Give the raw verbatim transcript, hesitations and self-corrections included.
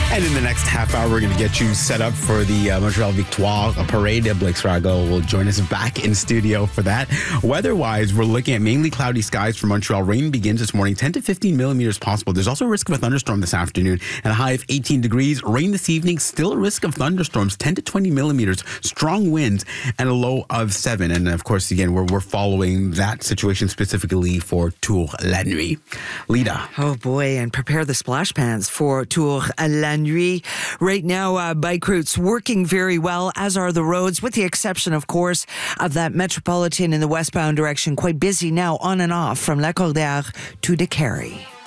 And in the next half hour, we're going to get you set up for the uh, Montreal Victoire parade. Blake Srago will join us back in studio for that. Weather-wise, we're looking at mainly cloudy skies for Montreal. Rain begins this morning, ten to fifteen millimeters possible. There's also a risk of a thunderstorm this afternoon and a high of eighteen degrees. Rain this evening, still a risk of thunderstorms, ten to twenty millimeters, strong winds, and a low of seven. And of course, again, we're, we're following that situation specifically for Tour la Nuit. Lita. Oh boy, and prepare the splash pans for Tour la Nuit. Right now, uh, bike routes working very well, as are the roads, with the exception, of course, of that Metropolitan in the westbound direction. Quite busy now on and off from La Cordaire to Décarie.